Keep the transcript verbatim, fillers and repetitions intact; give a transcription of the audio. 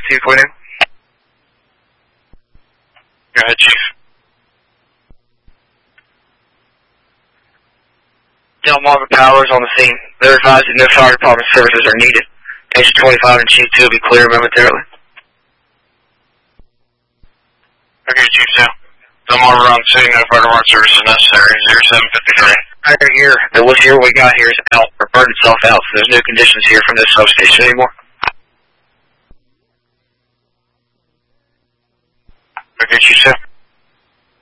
two twenty. Go ahead, Chief. Delmarva Powers on the scene. They're advised that no fire department services are needed. Agent twenty-five and Chief two will be clear momentarily. Okay, Chief two. Delmarva around the scene, no fire department services necessary. zero seven fifty-three. Fire here. The wood here we got here is out, or burned itself out, so there's no conditions here from this substation anymore. Okay, Chief two.